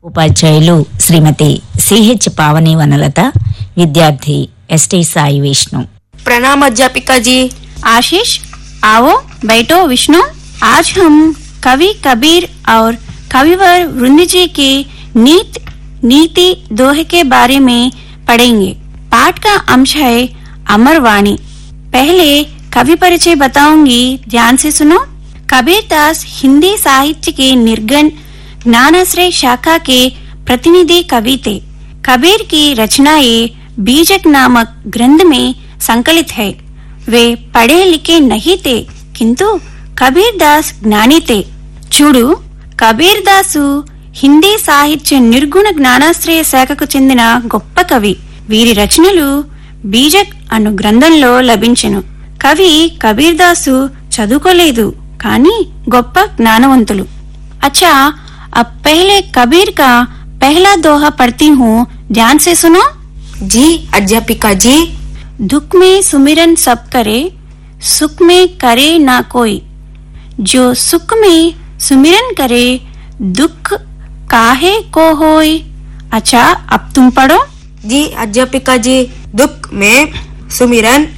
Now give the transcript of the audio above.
ఉపాధ్యాయులు శ్రీమతి సిహెచ్ పావని వనలత, विद्यार्थी एसटी साई विष्णु। प्रणाम अध्यापिका जी। आशीष, आओ बैठो। विष्णु, आज हम कवि कबीर और कविवर वृंद जी के नीति दोहे के बारे में पढ़ेंगे। पाठ का अंश है अमरवाणी। पहले कवि परिचय बताऊंगी, ध्यान से सुनो। कबीर दास हिंदी साहित्य के निर्गण ज्ञानाश्रय शाखा के प्रतिनिधि कवि थे। कबीर की रचनाएं बीजक नामक ग्रंथ में संकलित है। वे पढ़े लिखे नहीं थे, किंतु कबीर दास ज्ञानी थे। చూడు, కబీర్ దాసు హిందీ సాహిత్య నిర్గుణ జ్ఞానాశ్రయ శాఖకు చెందిన గొప్ప కవి. వీరి రచనలు బీజక్ అను గ్రంథంలో లభించెను. కవి కబీర్ దాసు చదువుకోలేదు, కానీ గొప్ప జ్ఞానవంతులు. अच्छा, अब पहले कबीर का पहला दोहा पढ़ती हूँ, ध्यान से सुनो। जी अध्यापिका जी। दुख में सुमिरन सब करे, सुख में करे ना कोई। जो सुख में सुमिरन करे, दुख काहे को होय। अच्छा, अब तुम पढ़ो। जी अध्यापिका जी। दुख में सुमिरन